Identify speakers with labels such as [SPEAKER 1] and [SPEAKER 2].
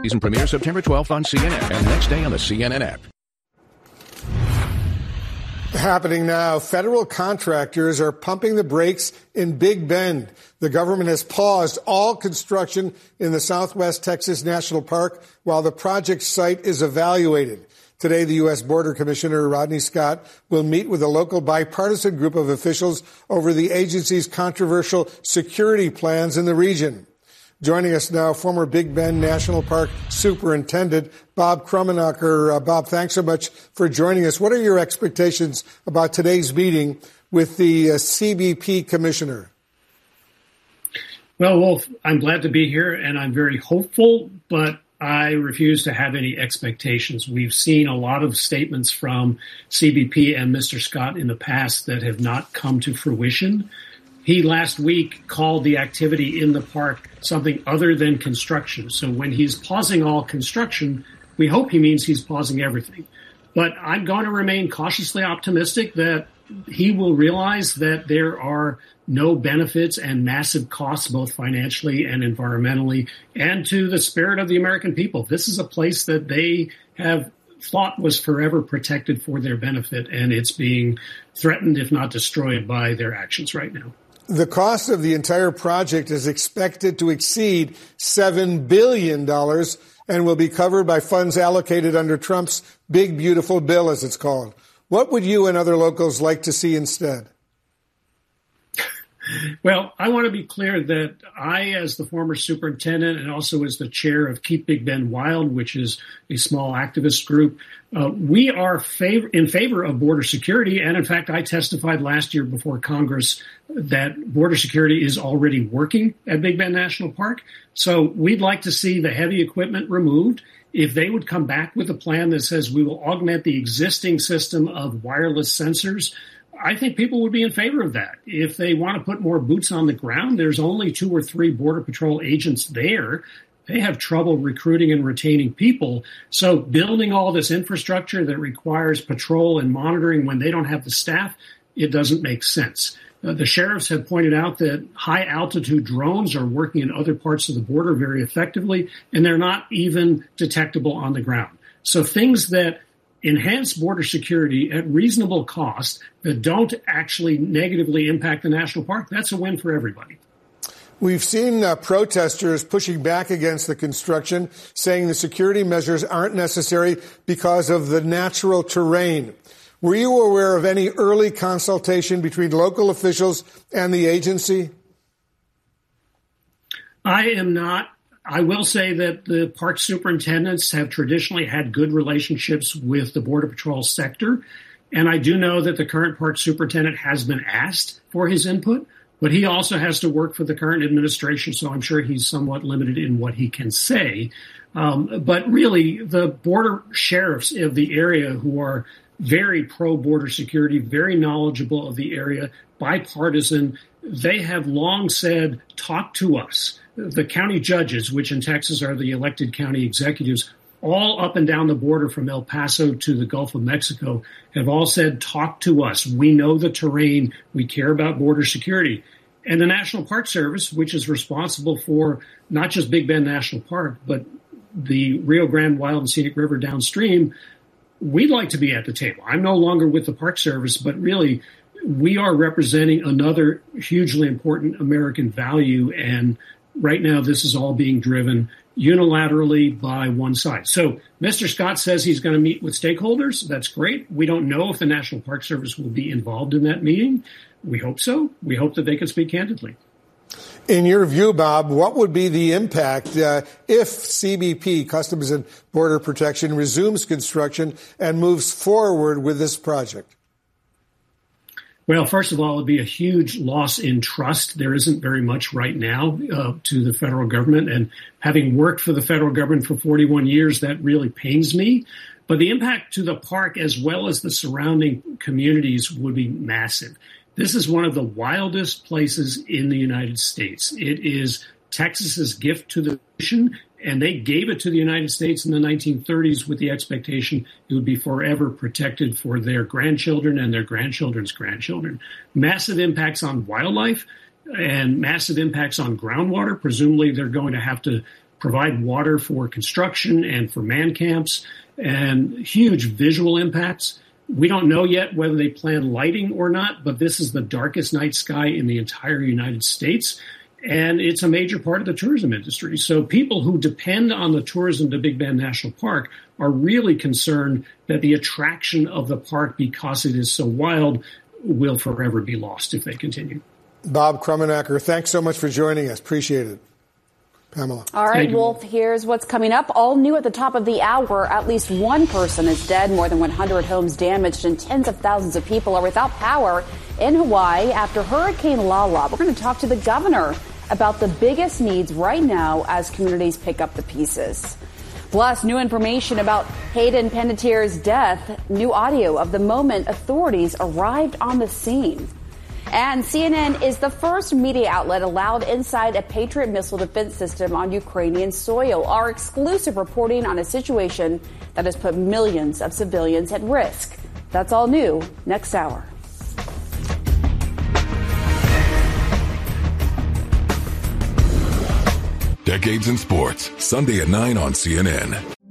[SPEAKER 1] Season premiere September 12th on CNN and next day on the CNN app.
[SPEAKER 2] Happening now, federal contractors are pumping the brakes in Big Bend. The government has paused all construction in the Southwest Texas National Park while the project site is evaluated. Today, the U.S. Border Commissioner Rodney Scott will meet with a local bipartisan group of officials over the agency's controversial security plans in the region. Joining us now, former Big Bend National Park Superintendent Bob Krummenacher. Bob, thanks so much for joining us. What are your expectations about today's meeting with the CBP Commissioner?
[SPEAKER 3] Well, Wolf, I'm glad to be here, and I'm very hopeful, but I refuse to have any expectations. We've seen a lot of statements from CBP and Mr. Scott in the past that have not come to fruition. He last week called the activity in the park something other than construction. So when he's pausing all construction, we hope he means he's pausing everything. But I'm going to remain cautiously optimistic that he will realize that there are no benefits and massive costs, both financially and environmentally, and to the spirit of the American people. This is a place that they have thought was forever protected for their benefit, and it's being threatened, if not destroyed, by their actions right now.
[SPEAKER 2] The cost of the entire project is expected to exceed $7 billion and will be covered by funds allocated under Trump's Big Beautiful Bill, as it's called. What would you and other locals like to see instead?
[SPEAKER 3] Well, I want to be clear that I, as the former superintendent and also as the chair of Keep Big Bend Wild, which is a small activist group, we are in favor of border security. And in fact, I testified last year before Congress that border security is already working at Big Bend National Park. So we'd like to see the heavy equipment removed. If they would come back with a plan that says we will augment the existing system of wireless sensors, I think people would be in favor of that. If they want to put more boots on the ground, there's only 2 or 3 Border Patrol agents there. They have trouble recruiting and retaining people. So building all this infrastructure that requires patrol and monitoring when they don't have the staff, it doesn't make sense. The sheriffs have pointed out that high-altitude drones are working in other parts of the border very effectively, and they're not even detectable on the ground. So things that enhance border security at reasonable cost that don't actually negatively impact the national park, that's a win for everybody.
[SPEAKER 2] We've seen protesters pushing back against the construction, saying the security measures aren't necessary because of the natural terrain. Were you aware of any early consultation between local officials and the agency? I
[SPEAKER 3] am not. I will say that the park superintendents have traditionally had good relationships with the Border Patrol sector. And I do know that the current park superintendent has been asked for his input, but he also has to work for the current administration. So I'm sure he's somewhat limited in what he can say. But really, the border sheriffs of the area who are very pro-border security, very knowledgeable of the area, bipartisan, they have long said, talk to us. The county judges, which in Texas are the elected county executives, all up and down the border from El Paso to the Gulf of Mexico, have all said, talk to us. We know the terrain. We care about border security. And the National Park Service, which is responsible for not just Big Bend National Park, but the Rio Grande Wild and Scenic River downstream, we'd like to be at the table. I'm no longer with the Park Service, but really we are representing another hugely important American value, and right now, this is all being driven unilaterally by one side. So Mr. Scott says he's going to meet with stakeholders. That's great. We don't know if the National Park Service will be involved in that meeting. We hope so. We hope that they can speak candidly.
[SPEAKER 2] In your view, Bob, what would be the impact if CBP, Customs and Border Protection, resumes construction and moves forward with this project?
[SPEAKER 3] Well, first of all, it'd be a huge loss in trust. There isn't very much right now to the federal government. And having worked for the federal government for 41 years, that really pains me. But the impact to the park as well as the surrounding communities would be massive. This is one of the wildest places in the United States. It is Texas's gift to the nation, and they gave it to the United States in the 1930s with the expectation it would be forever protected for their grandchildren and their grandchildren's grandchildren. Massive impacts on wildlife and massive impacts on groundwater. Presumably they're going to have to provide water for construction and for man camps, and huge visual impacts. We don't know yet whether they plan lighting or not, but this is the darkest night sky in the entire United States, and it's a major part of the tourism industry. So people who depend on the tourism to Big Bend National Park are really concerned that the attraction of the park, because it is so wild, will forever be lost if they continue.
[SPEAKER 2] Bob Krummenacher, thanks so much for joining us. Appreciate it. Pamela.
[SPEAKER 4] All right, Wolf, here's what's coming up. All new at the top of the hour. At least one person is dead, more than 100 homes damaged, and tens of thousands of people are without power in Hawaii after Hurricane Lala. We're going to talk to the governor about the biggest needs right now as communities pick up the pieces. Plus, new information about Hayden Panettiere's death, new audio of the moment authorities arrived on the scene. And CNN is the first media outlet allowed inside a Patriot missile defense system on Ukrainian soil. Our exclusive reporting on a situation that has put millions of civilians at risk. That's all new next hour.
[SPEAKER 5] Decades in Sports, Sunday at 9 on CNN.